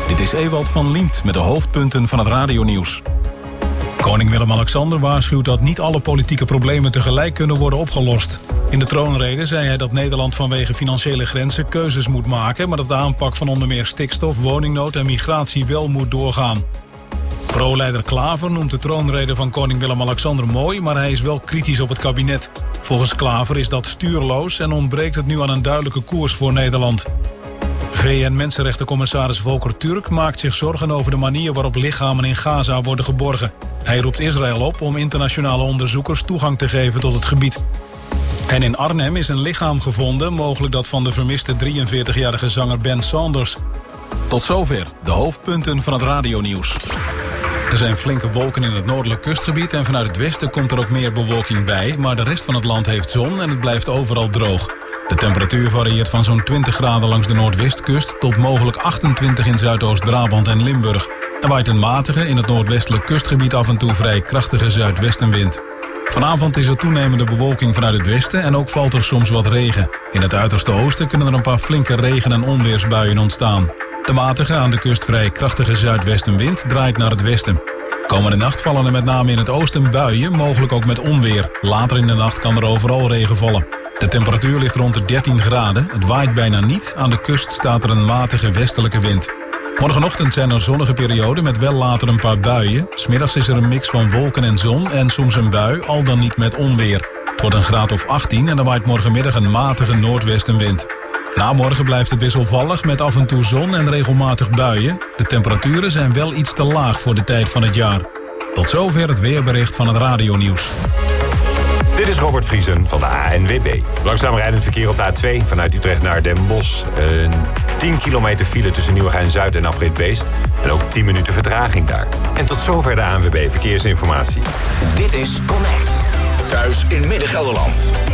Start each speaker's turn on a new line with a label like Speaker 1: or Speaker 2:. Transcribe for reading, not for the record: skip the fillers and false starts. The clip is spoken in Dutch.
Speaker 1: Dit is Ewald van Liemt met de hoofdpunten van het radionieuws. Koning Willem-Alexander waarschuwt dat niet alle politieke problemen tegelijk kunnen worden opgelost. In de troonrede zei hij dat Nederland vanwege financiële grenzen keuzes moet maken, maar dat de aanpak van onder meer stikstof, woningnood en migratie wel moet doorgaan. Pro-leider Klaver noemt de troonrede van koning Willem-Alexander mooi, maar hij is wel kritisch op het kabinet. Volgens Klaver is dat stuurloos en ontbreekt het nu aan een duidelijke koers voor Nederland. VN-mensenrechtencommissaris Volker Turk maakt zich zorgen over de manier waarop lichamen in Gaza worden geborgen. Hij roept Israël op om internationale onderzoekers toegang te geven tot het gebied. En in Arnhem is een lichaam gevonden, mogelijk dat van de vermiste 43-jarige zanger Ben Saunders. Tot zover de hoofdpunten van het radionieuws. Er zijn flinke wolken in het noordelijk kustgebied en vanuit het westen komt er ook meer bewolking bij, maar de rest van het land heeft zon en het blijft overal droog. De temperatuur varieert van zo'n 20 graden langs de noordwestkust tot mogelijk 28 in Zuidoost-Brabant en Limburg. Er waait een matige, in het noordwestelijk kustgebied af en toe vrij krachtige zuidwestenwind. Vanavond is er toenemende bewolking vanuit het westen en ook valt er soms wat regen. In het uiterste oosten kunnen er een paar flinke regen- en onweersbuien ontstaan. De matige, aan de kust vrij krachtige zuidwestenwind draait naar het westen. Komende nacht vallen er met name in het oosten buien, mogelijk ook met onweer. Later in de nacht kan er overal regen vallen. De temperatuur ligt rond de 13 graden. Het waait bijna niet. Aan de kust staat er een matige westelijke wind. Morgenochtend zijn er zonnige perioden met wel later een paar buien. 's Middags is er een mix van wolken en zon en soms een bui, al dan niet met onweer. Het wordt een graad of 18 en er waait morgenmiddag een matige noordwestenwind. Na morgen blijft het wisselvallig met af en toe zon en regelmatig buien. De temperaturen zijn wel iets te laag voor de tijd van het jaar. Tot zover het weerbericht van het radionieuws.
Speaker 2: Dit is Robert Vriesen van de ANWB. Langzaam rijdend verkeer op de A2 vanuit Utrecht naar Den Bosch. Een 10 kilometer file tussen Nieuwegein-Zuid en Afrit Beest. En ook 10 minuten vertraging daar. En tot zover de ANWB Verkeersinformatie.
Speaker 3: Dit is Connect. Thuis in Midden-Gelderland.